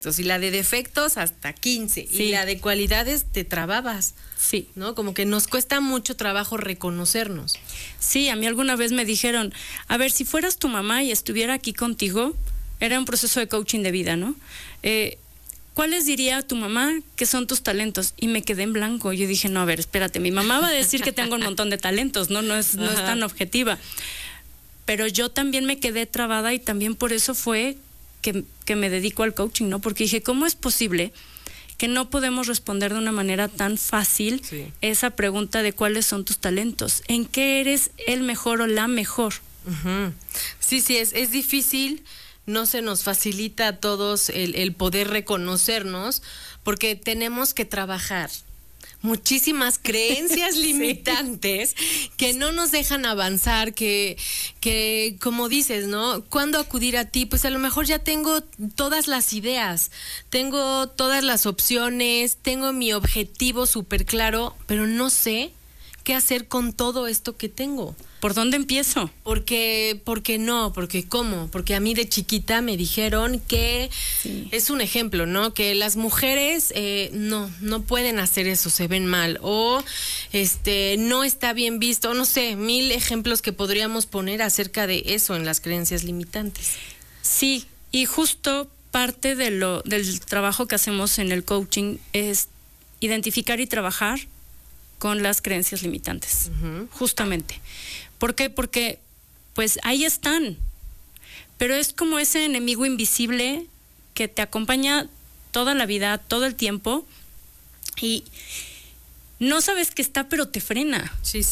y la de defectos hasta 15, sí. Y la de cualidades te trababas. Sí. ¿No? Como que nos cuesta mucho trabajo reconocernos. Sí, a mí alguna vez me dijeron, a ver, si fueras tu mamá y estuviera aquí contigo, era un proceso de coaching de vida, ¿no? ¿Cuáles diría tu mamá que son tus talentos? Y me quedé en blanco. Yo dije, no, a ver, espérate, mi mamá va a decir que tengo un montón de talentos, no es tan objetiva. Pero yo también me quedé trabada y también por eso fue que me dedico al coaching, ¿no? Porque dije, ¿cómo es posible que no podemos responder de una manera tan fácil esa pregunta de cuáles son tus talentos? ¿En qué eres el mejor o la mejor? Uh-huh. Sí, es difícil, no se nos facilita a todos el poder reconocernos porque tenemos que trabajar muchísimas creencias limitantes que no nos dejan avanzar, que como dices, ¿no? ¿Cuándo acudir a ti? Pues a lo mejor ya tengo todas las ideas, tengo todas las opciones, tengo mi objetivo súper claro, pero no sé qué hacer con todo esto que tengo. ¿Por dónde empiezo? Porque ¿cómo? Porque a mí de chiquita me dijeron que es un ejemplo, ¿no? Que las mujeres no pueden hacer eso, se ven mal, o no está bien visto, no sé, 1000 ejemplos que podríamos poner acerca de eso en las creencias limitantes. Sí, y justo parte del trabajo que hacemos en el coaching es identificar y trabajar con las creencias limitantes, justamente. ¿Por qué? Porque pues ahí están, pero es como ese enemigo invisible que te acompaña toda la vida, todo el tiempo, y no sabes que está, pero te frena. Sí.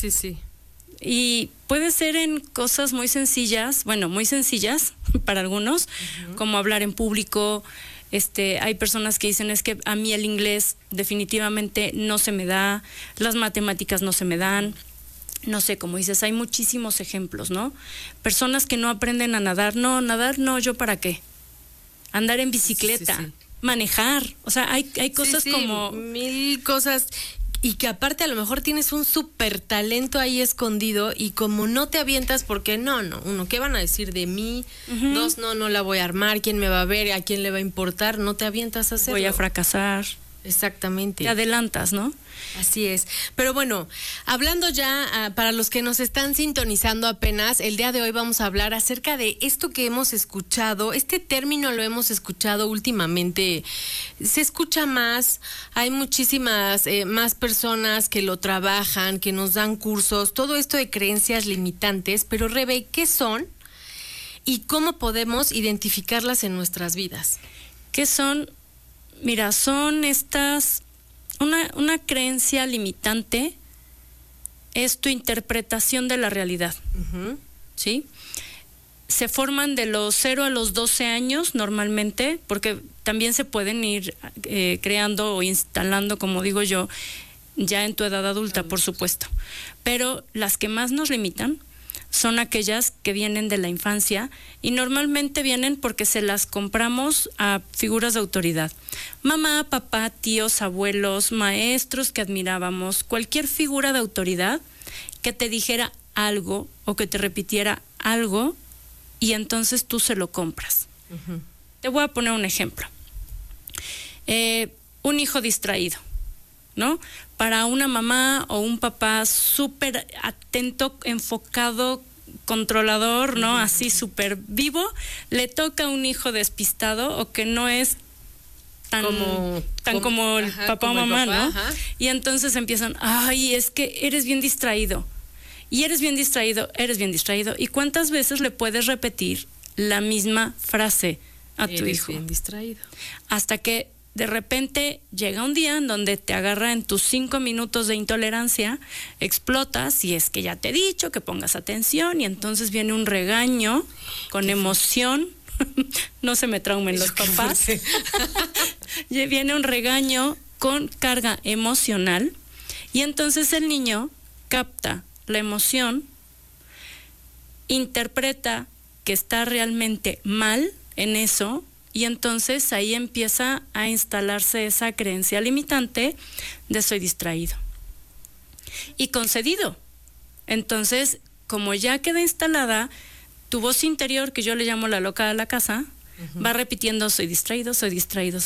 Y puede ser en cosas muy sencillas para algunos, como hablar en público. Hay personas que dicen, es que a mí el inglés definitivamente no se me da, las matemáticas no se me dan. No sé, como dices, hay muchísimos ejemplos, ¿no? Personas que no aprenden a nadar. No, ¿yo para qué? Andar en bicicleta, manejar. O sea, hay cosas como 1000 cosas. Y que aparte a lo mejor tienes un súper talento ahí escondido y como no te avientas porque uno, ¿qué van a decir de mí? 2, no la voy a armar, ¿quién me va a ver? ¿A quién le va a importar? No te avientas a hacerlo. Voy a fracasar. Exactamente. Te adelantas, ¿no? Así es. Pero bueno, hablando ya, para los que nos están sintonizando apenas, el día de hoy vamos a hablar acerca de esto que hemos escuchado. Este término lo hemos escuchado últimamente, se escucha más, hay muchísimas más personas que lo trabajan, que nos dan cursos, todo esto de creencias limitantes. Pero Rebe, ¿qué son y cómo podemos identificarlas en nuestras vidas? ¿Qué son? Mira, son estas, una creencia limitante es tu interpretación de la realidad, ¿sí? Se forman de los 0 a los 12 años normalmente, porque también se pueden ir creando o instalando, como digo yo, ya en tu edad adulta, por supuesto. Pero las que más nos limitan son aquellas que vienen de la infancia y normalmente vienen porque se las compramos a figuras de autoridad. Mamá, papá, tíos, abuelos, maestros que admirábamos, cualquier figura de autoridad que te dijera algo o que te repitiera algo y entonces tú se lo compras. Te voy a poner un ejemplo. Un hijo distraído, ¿no? Para una mamá o un papá súper atento, enfocado, controlador, ¿no? Así súper vivo, le toca a un hijo despistado o que no es tan como el papá o mamá, ¿no? Ajá. Y entonces empiezan, ay, es que eres bien distraído. Y eres bien distraído. ¿Y cuántas veces le puedes repetir la misma frase a tu hijo? Eres bien distraído. Hasta que de repente llega un día en donde te agarra en tus 5 minutos de intolerancia, explotas y es que ya te he dicho que pongas atención y entonces viene un regaño con emoción. No se me traumen los papás. Viene un regaño con carga emocional y entonces el niño capta la emoción, interpreta que está realmente mal en eso. Y entonces ahí empieza a instalarse esa creencia limitante de soy distraído. Y concedido. Entonces, como ya queda instalada, tu voz interior, que yo le llamo la loca de la casa, va repitiendo soy distraído.